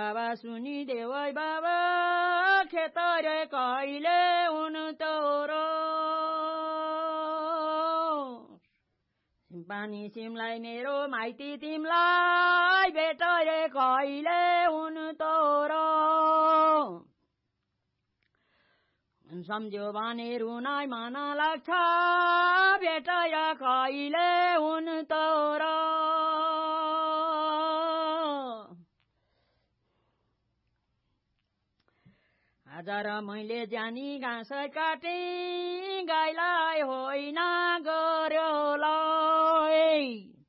बाबा सुनिदेऊ है बाबा खेत रे कहिले हुन तोरो पानी सिमलाई मेरो माइती तिमलाई भेट रे कहिले हुन तोरो सम्झ्यो भने रुनाइ मन लाग्छ भेट कहिले हुन तोरो हजार मैले जानी घाँस काटे गाईलाई होइन गर्यो लै